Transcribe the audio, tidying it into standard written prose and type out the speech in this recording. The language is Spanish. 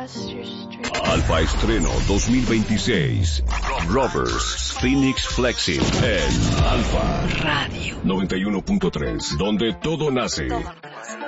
Alfa Estreno 2026. Rovers, Phoenix Flexing en Alfa Radio 91.3, donde todo nace.